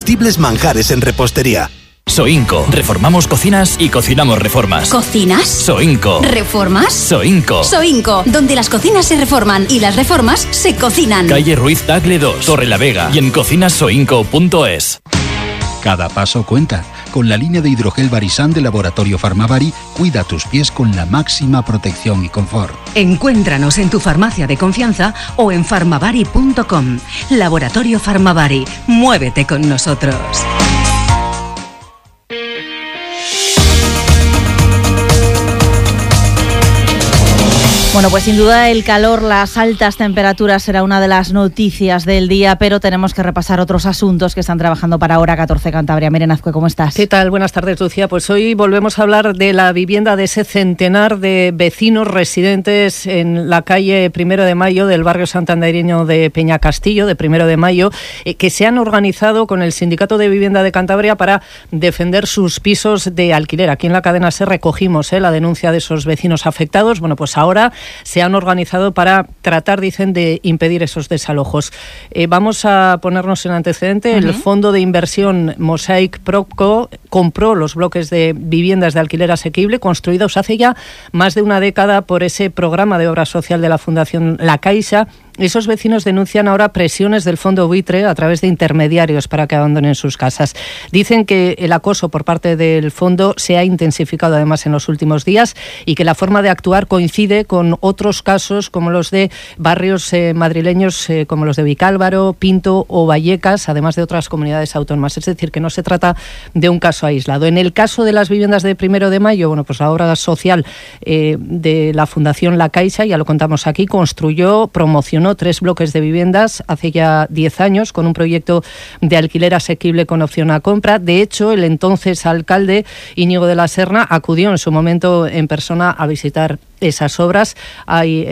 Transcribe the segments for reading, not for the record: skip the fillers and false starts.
indiscutibles manjares en repostería. Soinco. Reformamos cocinas y cocinamos reformas. ¿Cocinas? Soinco. ¿Reformas? Soinco. Soinco, donde las cocinas se reforman y las reformas se cocinan. Calle Ruiz Tagle 2, Torrelavega y en cocinasoinco.es. Cada paso cuenta. Con la línea de hidrogel Barisan de Laboratorio Farmavari, cuida tus pies con la máxima protección y confort. Encuéntranos en tu farmacia de confianza o en farmavari.com. Laboratorio Farmavari, muévete con nosotros. Bueno, pues sin duda el calor, las altas temperaturas será una de las noticias del día, pero tenemos que repasar otros asuntos que están trabajando para Hora 14 Cantabria. Miren Azcue, ¿cómo estás? ¿Qué tal? Buenas tardes, Lucía. Pues hoy volvemos a hablar de la vivienda de ese centenar de vecinos residentes en la calle 1 de Mayo del barrio santandereño de Peñacastillo, de 1 de Mayo, que se han organizado con el Sindicato de Vivienda de Cantabria para defender sus pisos de alquiler. Aquí en la cadena SER recogimos la denuncia de esos vecinos afectados. Bueno, pues ahora se han organizado para tratar, dicen, de impedir esos desalojos. Vamos a ponernos en antecedente. El fondo de inversión Mosaic Propco compró los bloques de viviendas de alquiler asequible construidos hace ya más de una década por ese programa de obra social de la Fundación La Caixa. Esos vecinos denuncian ahora presiones del fondo buitre a través de intermediarios para que abandonen sus casas. Dicen que el acoso por parte del fondo se ha intensificado además en los últimos días y que la forma de actuar coincide con otros casos como los de barrios madrileños como los de Vicálvaro, Pinto o Vallecas, además de otras comunidades autónomas. Es decir, que no se trata de un caso aislado. En el caso de las viviendas de 1 de Mayo, bueno, pues la obra social de la Fundación La Caixa, ya lo contamos aquí, promocionó 3 bloques de viviendas hace ya 10 años con un proyecto de alquiler asequible con opción a compra. De hecho, el entonces alcalde Íñigo de la Serna acudió en su momento en persona a visitar esas obras. Hay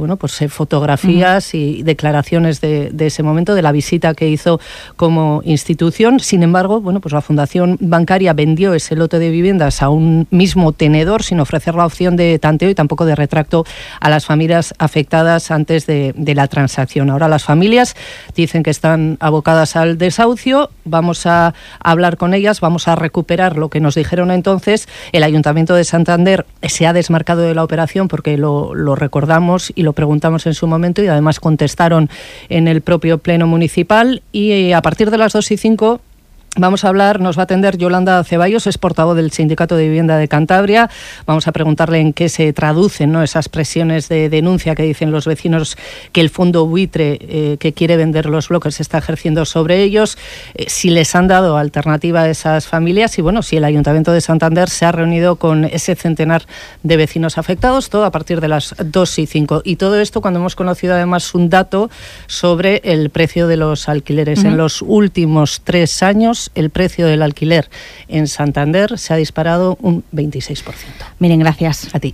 fotografías y declaraciones de ese momento, de la visita que hizo como institución. Sin embargo, bueno, pues la Fundación Bancaria vendió ese lote de viviendas a un mismo tenedor sin ofrecer la opción de tanteo y tampoco de retracto a las familias afectadas antes de la transacción. Ahora las familias dicen que están abocadas al desahucio. Vamos a hablar con ellas, vamos a recuperar lo que nos dijeron entonces. El Ayuntamiento de Santander se ha desmarcado de la operación porque lo recordamos y lo preguntamos en su momento y además contestaron en el propio Pleno Municipal. Y a partir de las 2:05 vamos a hablar, nos va a atender Yolanda Ceballos, es portavoz del Sindicato de Vivienda de Cantabria. Vamos a preguntarle en qué se traducen, ¿no?, esas presiones de denuncia que dicen los vecinos que el fondo buitre que quiere vender los bloques está ejerciendo sobre ellos, si les han dado alternativa a esas familias y, bueno, si el Ayuntamiento de Santander se ha reunido con ese centenar de vecinos afectados, todo a partir de las 2:05. Y todo esto cuando hemos conocido además un dato sobre el precio de los alquileres. En los últimos 3 años el precio del alquiler en Santander se ha disparado un 26%. Miren, gracias. A ti.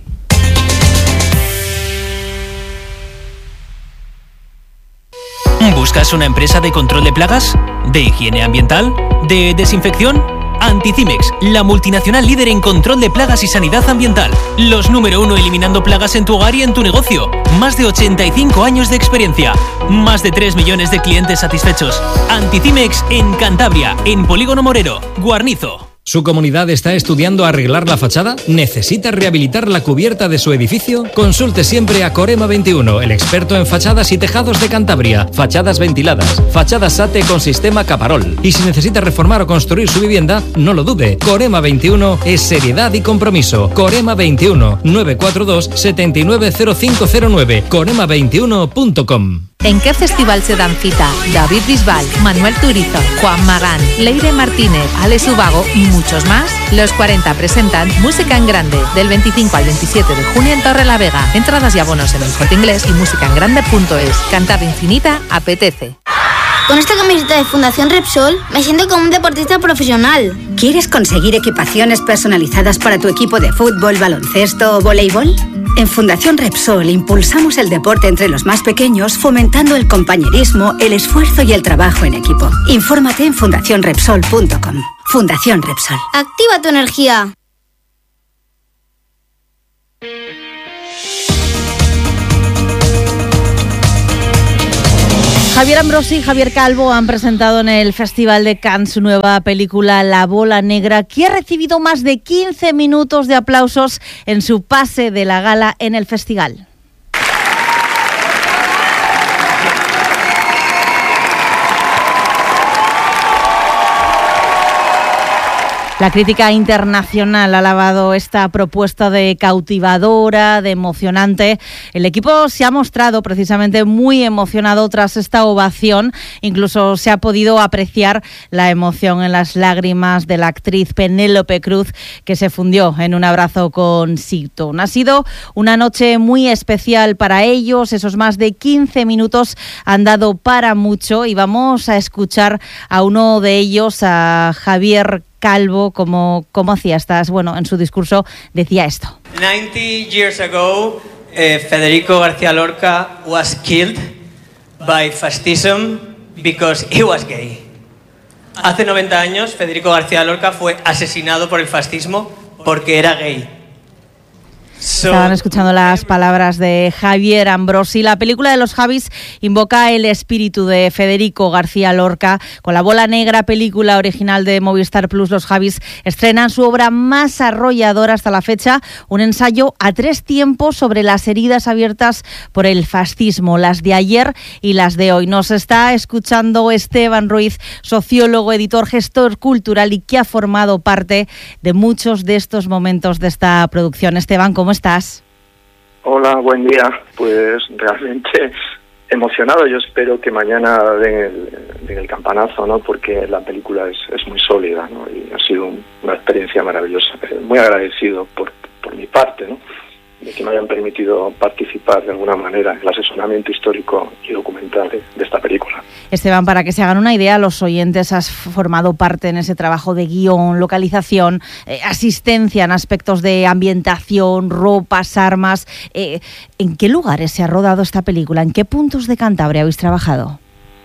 ¿Buscas una empresa de control de plagas? ¿De higiene ambiental? ¿De desinfección? Anticimex, la multinacional líder en control de plagas y sanidad ambiental. Los número 1 eliminando plagas en tu hogar y en tu negocio. Más de 85 años de experiencia. Más de 3 millones de clientes satisfechos. Anticimex en Cantabria, en Polígono Morero, Guarnizo. ¿Su comunidad está estudiando arreglar la fachada? ¿Necesita rehabilitar la cubierta de su edificio? Consulte siempre a Corema 21, el experto en fachadas y tejados de Cantabria. Fachadas ventiladas, fachadas SATE con sistema Caparol. Y si necesita reformar o construir su vivienda, no lo dude. Corema 21 es seriedad y compromiso. Corema 21, 942 790509. Corema21.com. ¿En qué festival se dan cita David Bisbal, Manuel Turizo, Juan Magán, Leire Martínez, Alex Ubago y muchos más? Los 40 presentan Música en Grande del 25 al 27 de junio en Torrelavega. Entradas y abonos en El Corte Inglés y musicaengrande.es. Cantar infinita apetece. Con esta camiseta de Fundación Repsol me siento como un deportista profesional. ¿Quieres conseguir equipaciones personalizadas para tu equipo de fútbol, baloncesto o voleibol? En Fundación Repsol impulsamos el deporte entre los más pequeños, fomentando el compañerismo, el esfuerzo y el trabajo en equipo. Infórmate en fundacionrepsol.com. Fundación Repsol. Activa tu energía. Javier Ambrosi y Javier Calvo han presentado en el Festival de Cannes su nueva película La Bola Negra, que ha recibido más de 15 minutos de aplausos en su pase de la gala en el festival. La crítica internacional ha alabado esta propuesta de cautivadora, de emocionante. El equipo se ha mostrado precisamente muy emocionado tras esta ovación. Incluso se ha podido apreciar la emoción en las lágrimas de la actriz Penélope Cruz, que se fundió en un abrazo con Sigton. Ha sido una noche muy especial para ellos. Esos más de 15 minutos han dado para mucho y vamos a escuchar a uno de ellos, a Javier Calvo, como hacía estas, bueno, en su discurso decía esto. 90 years ago, Federico García Lorca was killed by fascism because he was gay. Hace 90 años, Federico García Lorca fue asesinado por el fascismo porque era gay. Estaban escuchando las palabras de Javier Ambrosi. La película de los Javis invoca el espíritu de Federico García Lorca. Con La Bola Negra, película original de Movistar Plus, los Javis estrenan su obra más arrolladora hasta la fecha, un ensayo a 3 tiempos sobre las heridas abiertas por el fascismo, las de ayer y las de hoy. Nos está escuchando Esteban Ruiz, sociólogo, editor, gestor cultural y que ha formado parte de muchos de estos momentos de esta producción. Esteban, ¿cómo estás? Hola, buen día. Pues realmente emocionado. Yo espero que mañana den el campanazo, ¿no? Porque la película es muy sólida, ¿no? Y ha sido una experiencia maravillosa. Muy agradecido por mi parte, ¿no? De que me hayan permitido participar de alguna manera en el asesoramiento histórico y documental de esta película. Esteban, para que se hagan una idea, los oyentes, has formado parte en ese trabajo de guión, localización, asistencia en aspectos de ambientación, ropas, armas. ¿En qué lugares se ha rodado esta película? ¿En qué puntos de Cantabria habéis trabajado?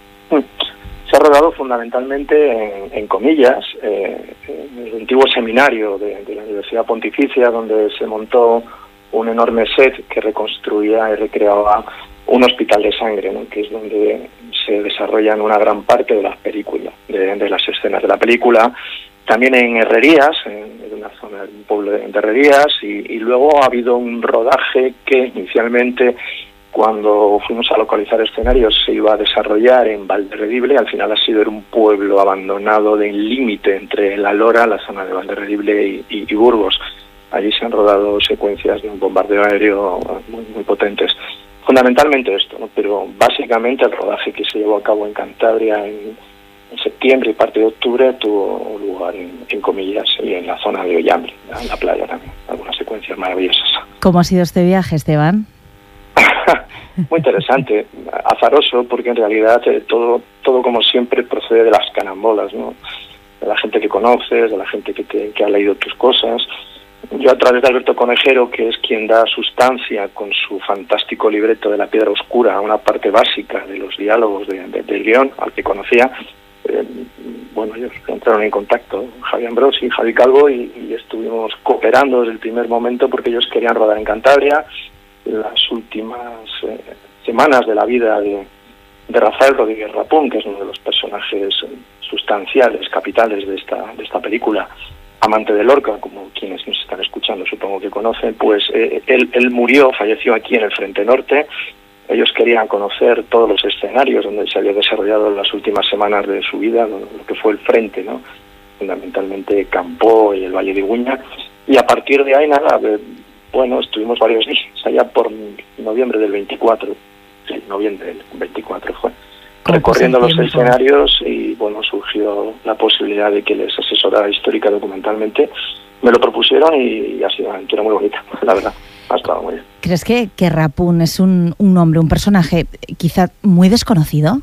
Se ha rodado fundamentalmente en Comillas, en el antiguo seminario de la Universidad Pontificia, donde se montó un enorme set que reconstruía y recreaba un hospital de sangre, ¿no? Que es donde se desarrollan una gran parte de las películas, de las escenas de la película. También en Herrerías, en una zona de un pueblo de Herrerías, y luego ha habido un rodaje que inicialmente, cuando fuimos a localizar escenarios, se iba a desarrollar en Valderredible. Al final ha sido en un pueblo abandonado del límite entre La Lora, la zona de Valderredible, y Burgos. Allí se han rodado secuencias de un bombardeo aéreo muy potentes. Fundamentalmente esto, ¿no? Pero básicamente el rodaje que se llevó a cabo en Cantabria en septiembre y parte de octubre tuvo lugar en Comillas y en la zona de Ollambre, en la playa también. Algunas secuencias maravillosas. ¿Cómo ha sido este viaje, Esteban? Muy interesante, azaroso, porque en realidad todo como siempre procede de las carambolas, ¿no? De la gente que conoces, de la gente que ha leído tus cosas. Yo, a través de Alberto Conejero, que es quien da sustancia con su fantástico libreto de La Piedra Oscura a una parte básica de los diálogos del guión, al que conocía, ellos entraron en contacto, Javier Ambrosi y Javi Calvo, y estuvimos cooperando desde el primer momento porque ellos querían rodar en Cantabria. Las últimas semanas de la vida de Rafael Rodríguez Rapón, que es uno de los personajes sustanciales, capitales de esta película, amante de Lorca, como quienes nos están escuchando supongo que conocen, pues él murió, falleció aquí en el Frente Norte. Ellos querían conocer todos los escenarios donde se había desarrollado las últimas semanas de su vida, lo que fue el Frente, ¿no? Fundamentalmente Campó y el Valle de Iguña, y a partir de ahí estuvimos varios días, allá por noviembre del 24, sí, noviembre del 24 fue, recorriendo los escenarios, y surgió la posibilidad de que les asesorara histórica documentalmente. Me lo propusieron y ha sido una aventura muy bonita, la verdad. Ha estado muy bien. ¿Crees que Rapún es un hombre, un personaje quizá muy desconocido?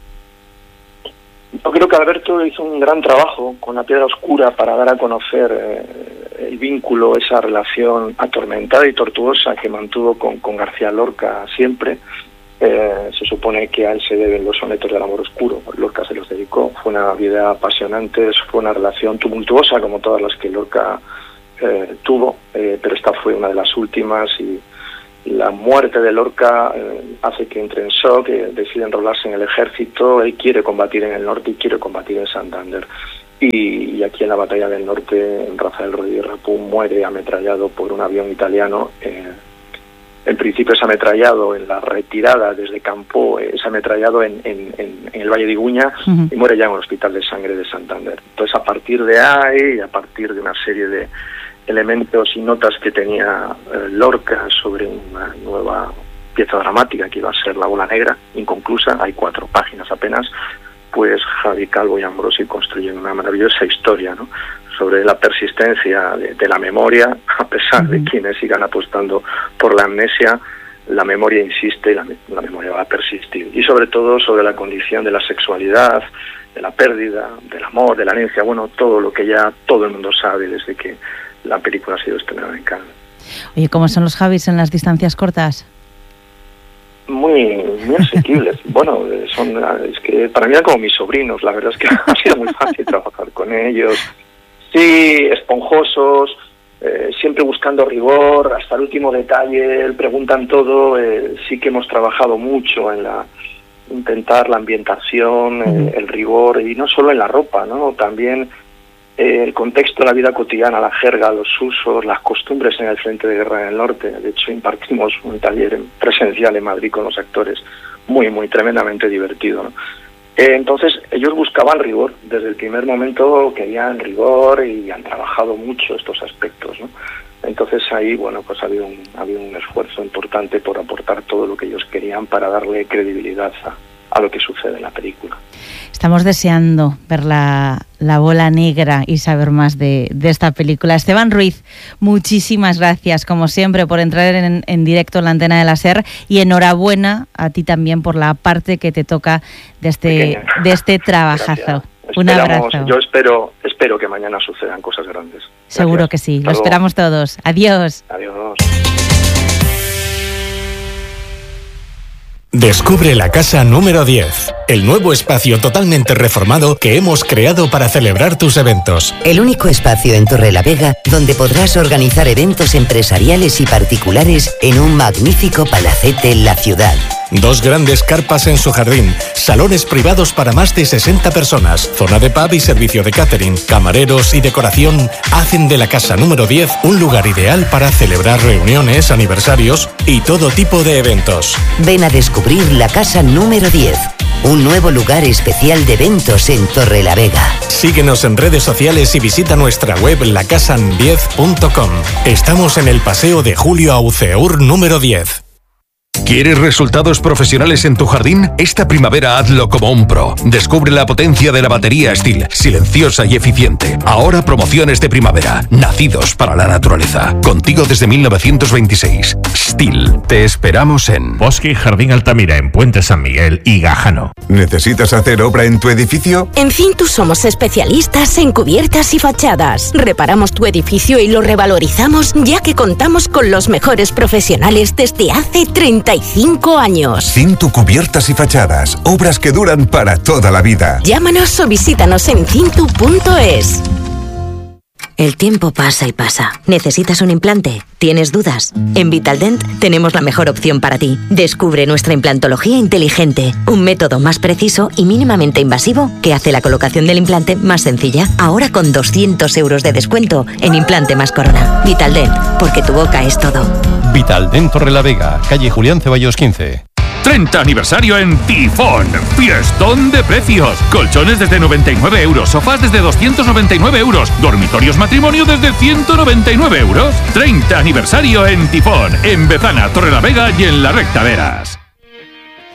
Yo creo que Alberto hizo un gran trabajo con La Piedra Oscura para dar a conocer el vínculo, esa relación atormentada y tortuosa que mantuvo con García Lorca siempre. Se supone que a él se deben los sonetos del amor oscuro. Lorca se los dedicó. Fue una vida apasionante, fue una relación tumultuosa como todas las que Lorca tuvo, pero esta fue una de las últimas, y La muerte de Lorca hace que entre en shock, decide enrolarse en el ejército. Él quiere combatir en el norte y quiere combatir en Santander. Y aquí en la batalla del norte, Rafael Rodríguez Rapú muere ametrallado por un avión italiano. En principio es ametrallado en la retirada desde Campó, es ametrallado en el Valle de Iguña y muere ya en el Hospital de Sangre de Santander. Entonces, a partir de ahí y a partir de una serie de elementos y notas que tenía Lorca sobre una nueva pieza dramática que iba a ser La Bola Negra, inconclusa, hay 4 páginas apenas, pues Javi Calvo y Ambrosi construyen una maravillosa historia, ¿no?, sobre la persistencia de la memoria, a pesar de quienes sigan apostando por la amnesia. La memoria insiste y la memoria va a persistir. Y sobre todo sobre la condición de la sexualidad, de la pérdida, del amor, de la herencia, bueno, todo lo que ya todo el mundo sabe desde que la película ha sido estrenada en Cannes. Oye, ¿cómo son los Javis en las distancias cortas? Muy asequibles. Bueno, es que para mí eran como mis sobrinos. La verdad es que ha sido muy fácil trabajar con ellos. Sí, esponjosos, siempre buscando rigor, hasta el último detalle, preguntan todo. Sí que hemos trabajado mucho en intentar la ambientación, el rigor, y no solo en la ropa, ¿no? También el contexto de la vida cotidiana, la jerga, los usos, las costumbres en el frente de guerra en el norte. De hecho, impartimos un taller presencial en Madrid con los actores, muy tremendamente divertido, ¿no? Entonces, ellos buscaban rigor. Desde el primer momento querían rigor y han trabajado mucho estos aspectos, ¿no? Entonces ahí, bueno, pues ha habido un esfuerzo importante por aportar todo lo que ellos querían para darle credibilidad a lo que sucede en la película. Estamos deseando ver la Bola Negra y saber más de esta película. Esteban Ruiz, muchísimas gracias, como siempre, por entrar en directo en la antena de la SER, y enhorabuena a ti también por la parte que te toca de este trabajazo. Un abrazo. Yo espero que mañana sucedan cosas grandes. Gracias. Seguro que sí, lo esperamos todos. Adiós. Adiós. Descubre la casa número 10, el nuevo espacio totalmente reformado que hemos creado para celebrar tus eventos. El único espacio en Torrelavega donde podrás organizar eventos empresariales y particulares en un magnífico palacete en la ciudad. 2 grandes carpas en su jardín, salones privados para más de 60 personas, zona de pub y servicio de catering, camareros y decoración hacen de la casa número 10 un lugar ideal para celebrar reuniones, aniversarios y todo tipo de eventos. Ven a descubrir la casa número 10, un nuevo lugar especial de eventos en Torrelavega. Síguenos en redes sociales y visita nuestra web lacasan10.com. Estamos en el Paseo de Julio Auceur número 10. ¿Quieres resultados profesionales en tu jardín? Esta primavera hazlo como un pro. Descubre la potencia de la batería Stihl, silenciosa y eficiente. Ahora promociones de primavera, nacidos para la naturaleza. Contigo desde 1926. Stihl. Te esperamos en Bosque y Jardín Altamira, en Puente San Miguel y Gájano. ¿Necesitas hacer obra en tu edificio? En Cintus somos especialistas en cubiertas y fachadas. Reparamos tu edificio y lo revalorizamos, ya que contamos con los mejores profesionales desde hace 35 años. Cintu Cubiertas y Fachadas. Obras que duran para toda la vida. Llámanos o visítanos en cintu.es. El tiempo pasa y pasa. ¿Necesitas un implante? ¿Tienes dudas? En Vitaldent tenemos la mejor opción para ti. Descubre nuestra implantología inteligente, un método más preciso y mínimamente invasivo que hace la colocación del implante más sencilla. Ahora con 200 euros de descuento en implante más corona. Vitaldent, porque tu boca es todo. Vitaldent Torrelavega, calle Julián Ceballos 15. 30 aniversario en Tifón. Fiestón de precios. Colchones desde 99 euros. Sofás desde 299 euros. Dormitorios matrimonio desde 199 euros. 30 aniversario en Tifón. En Bezana, Torrelavega y en La Recta Veras.